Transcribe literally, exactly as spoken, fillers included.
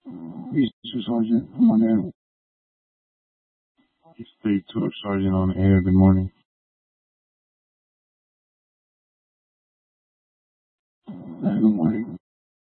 Mister Sergeant, I'm on air. State Tour Sergeant on air. Good morning. Uh, good morning.